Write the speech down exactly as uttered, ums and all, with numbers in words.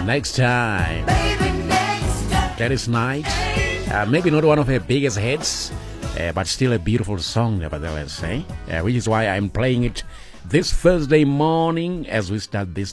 Next time. That is night. Uh, maybe not one of her biggest hits, uh, but still a beautiful song, nevertheless. Eh? Uh, which is why I'm playing it this Thursday morning as we start this